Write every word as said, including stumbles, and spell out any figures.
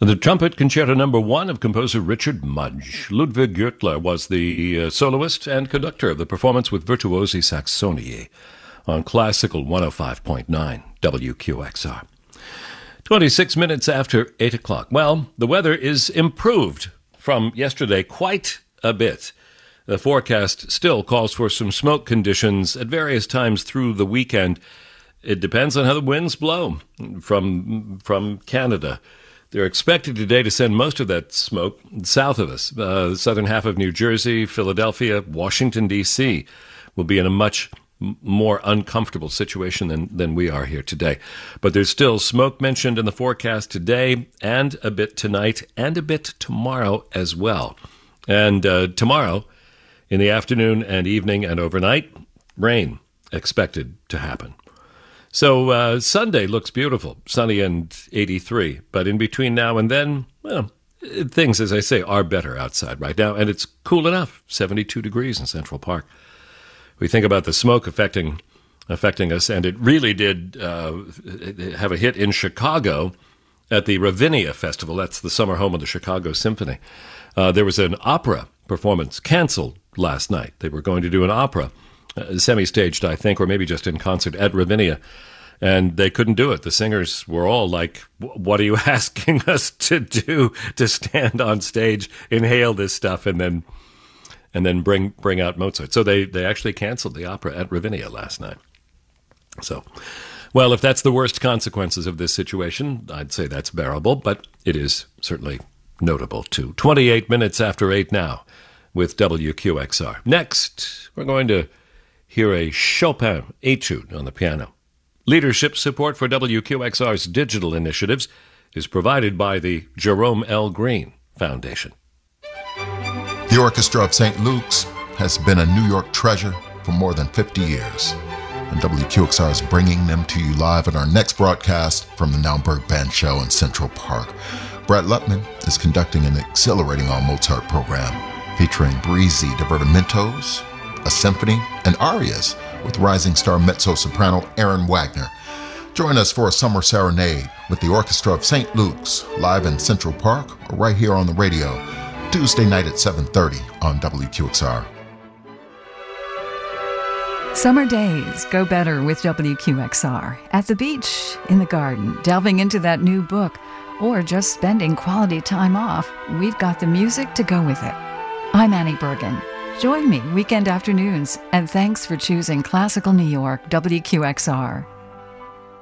The trumpet concerto number one of composer Richard Mudge. Ludwig Gürtler was the uh, soloist and conductor of the performance with Virtuosi Saxonie on Classical one oh five point nine W Q X R. twenty-six minutes after eight o'clock. Well, the weather is improved from yesterday quite a bit. The forecast still calls for some smoke conditions at various times through the weekend. It depends on how the winds blow from from Canada. They're expected today to send most of that smoke south of us. Uh, the southern half of New Jersey, Philadelphia, Washington, D C will be in a much more uncomfortable situation than, than we are here today. But there's still smoke mentioned in the forecast today and a bit tonight and a bit tomorrow as well. And uh, tomorrow, in the afternoon and evening and overnight, rain expected to happen. So uh, Sunday looks beautiful, sunny and eighty-three. But in between now and then, well, things, as I say, are better outside right now. And it's cool enough, seventy-two degrees in Central Park. We think about the smoke affecting affecting us, and it really did uh, have a hit in Chicago at the Ravinia Festival. That's the summer home of the Chicago Symphony. Uh, there was an opera performance canceled last night. They were going to do an opera, uh, semi-staged, I think, or maybe just in concert at Ravinia, and they couldn't do it. The singers were all like, what are you asking us to do, to stand on stage, inhale this stuff, and then and then bring bring out Mozart. So they, they actually canceled the opera at Ravinia last night. So, well, if that's the worst consequences of this situation, I'd say that's bearable, but it is certainly notable too. twenty-eight minutes after eight now with W Q X R. Next, we're going to hear a Chopin etude on the piano. Leadership support for W Q X R's digital initiatives is provided by the Jerome L. Green Foundation. The Orchestra of Saint Luke's has been a New York treasure for more than fifty years, and W Q X R is bringing them to you live in our next broadcast from the Naumburg Band Show in Central Park. Brett Lutman is conducting an exhilarating all-Mozart program featuring breezy divertimentos, a symphony, and arias with rising star mezzo-soprano Aaron Wagner. Join us for a summer serenade with the Orchestra of Saint Luke's live in Central Park or right here on the radio, Tuesday night at seven thirty on W Q X R. Summer days go better with W Q X R. At the beach, in the garden, delving into that new book, or just spending quality time off, we've got the music to go with it. I'm Annie Bergen. Join me weekend afternoons, and thanks for choosing Classical New York W Q X R.